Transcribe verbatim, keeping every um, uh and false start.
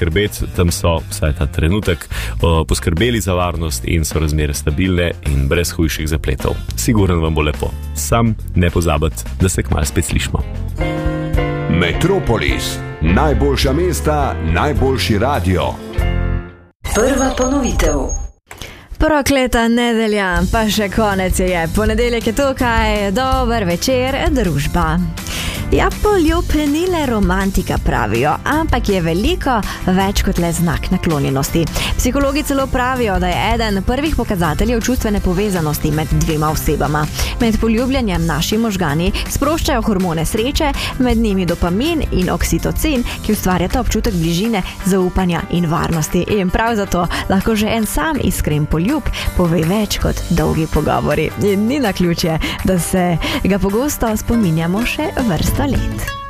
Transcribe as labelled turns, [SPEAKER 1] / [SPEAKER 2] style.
[SPEAKER 1] skrbeti, tam so vsaj ta trenutek poskrbeli za varnost in so razmere stabilne in brez hujših zapletov. Sigurno vam bo lepo. Sam ne pozabite, da se kmalu spet slišimo.
[SPEAKER 2] Metropolis. Najboljša mesta, najboljši radio.
[SPEAKER 3] Prva ponovitev.
[SPEAKER 4] Prokleta nedelja, pa še konec je. Ponedeljek je tukaj, dober večer, družba. Ja, poljub ni le romantika, pravijo, ampak je veliko več kot le znak naklonjenosti. Psihologi celo pravijo, da je eden prvih pokazateljev čustvene povezanosti med dvema osebama. Med poljubljanjem naši možgani sproščajo hormone sreče, med njimi dopamin in oksitocin, ki ustvarjata občutek bližine, zaupanja in varnosti. In prav zato lahko že en sam iskren poljub pove več kot dolgi pogovori. In ni naključje, da se ga pogosto spominjamo še vrsto let.